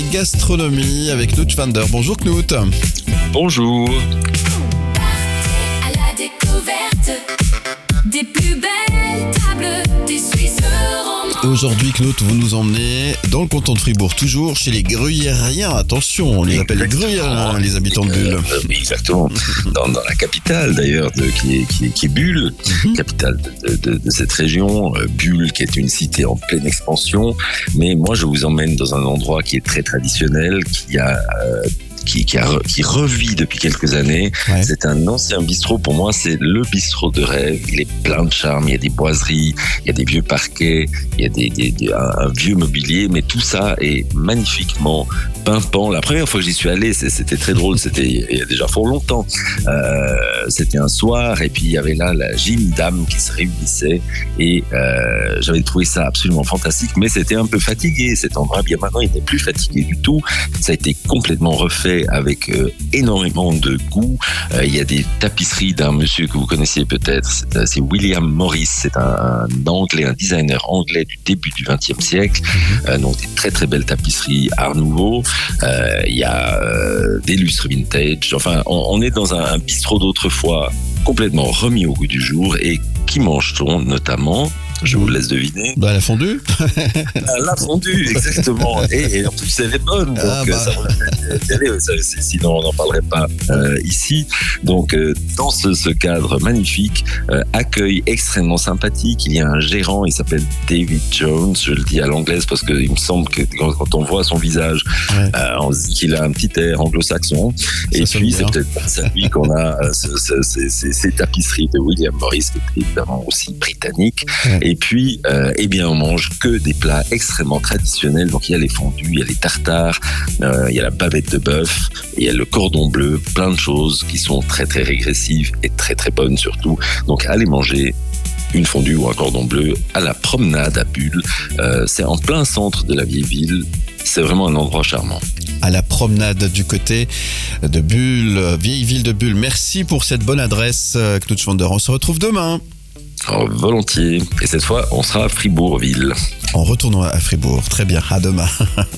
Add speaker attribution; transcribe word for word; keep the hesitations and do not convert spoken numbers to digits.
Speaker 1: gastronomie avec Knut Schwander. Bonjour Knut.
Speaker 2: Bonjour.
Speaker 3: Partez à la découverte des plus belles tables des Suisses romands.
Speaker 1: Aujourd'hui Knut, vous nous emmenez dans le canton de Fribourg, toujours chez les gruyériens. Attention, on les appelle les gruyériens, les habitants de Bulle.
Speaker 2: Euh, oui, exactement. Dans, dans la capitale d'ailleurs, de, qui, est, qui, est, qui est Bulle, mm-hmm. capitale de, de, de cette région. Euh, Bulle, qui est une cité en pleine expansion. Mais moi, je vous emmène dans un endroit qui est très traditionnel, qui a... Euh, Qui, qui, a, qui revit depuis quelques années. Ouais. C'est un ancien bistrot. Pour moi, c'est le bistrot de rêve. Il est plein de charme. Il y a des boiseries, il y a des vieux parquets, il y a des, des, des, un, un vieux mobilier, mais tout ça est magnifiquement pimpant. La première fois que j'y suis allé, c'était très drôle. C'était il y a déjà fort longtemps. Euh, c'était un soir, et puis il y avait là la gym dame qui se réunissait, et euh, j'avais trouvé ça absolument fantastique, mais c'était un peu fatigué cet endroit. Bien maintenant, il n'est plus fatigué du tout. Ça a été complètement refait avec euh, énormément de goût. Euh, il y a des tapisseries d'un monsieur que vous connaissiez peut-être, c'est, c'est William Morris, c'est un, un anglais, un designer anglais du début du vingtième siècle. Mm-hmm. Euh, donc des très très belles tapisseries art nouveau. Euh, il y a euh, des lustres vintage. Enfin, on, on est dans un, un bistrot d'autrefois complètement remis au goût du jour. Et qui mange-t-on notamment ? Je vous laisse deviner.
Speaker 1: Bah, la fondue.
Speaker 2: La fondue, exactement. Et, et en plus, elle est bonne. Donc, ah bah. ça, ça, sinon, on n'en parlerait pas euh, ici. Donc, euh, dans ce, ce cadre magnifique, euh, accueil extrêmement sympathique. Il y a un gérant, il s'appelle David Jones. Je le dis à l'anglaise parce qu'il me semble que quand, quand on voit son visage, ouais. euh, on se dit qu'il a un petit air anglo-saxon. Et ça puis, c'est peut-être grâce à lui qu'on a euh, ce, ce, ce, ces, ces tapisseries de William Morris, qui est évidemment aussi britannique. Ouais. Et puis, euh, eh bien, on mange que des plats extrêmement traditionnels. Donc, il y a les fondus, il y a les tartares, euh, il y a la bavette de bœuf, il y a le cordon bleu, plein de choses qui sont très, très régressives et très, très bonnes surtout. Donc, allez manger une fondue ou un cordon bleu à la promenade à Bulle. Euh, c'est en plein centre de la vieille ville. C'est vraiment un endroit charmant.
Speaker 1: À la promenade du côté de Bulle, vieille ville de Bulle. Merci pour cette bonne adresse, Knut Schwander. On se retrouve demain.
Speaker 2: Oh, volontiers. Et cette fois, on sera à Fribourg-Ville.
Speaker 1: En retournant à Fribourg. Très bien. À demain.